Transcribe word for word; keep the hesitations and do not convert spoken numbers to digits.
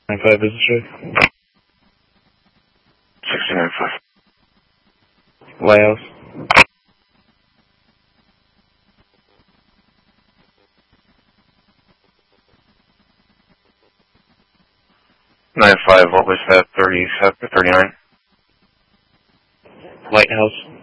nine five business trade. sixty-nine five. Lighthouse. nine five, what was that? thirty-seven, thirty-nine? Lighthouse.